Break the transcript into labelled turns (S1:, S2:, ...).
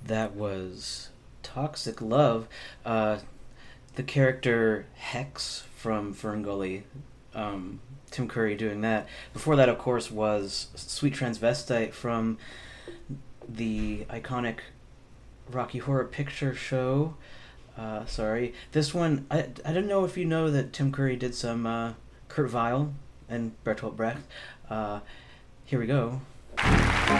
S1: That was Toxic Love. The character Hex from Ferngully. Tim Curry doing that. Before that, of course, was Sweet Transvestite from the iconic Rocky Horror Picture Show. Sorry. This one, I don't know if you know that Tim Curry did some Kurt Weill and Bertolt Brecht. Here we go.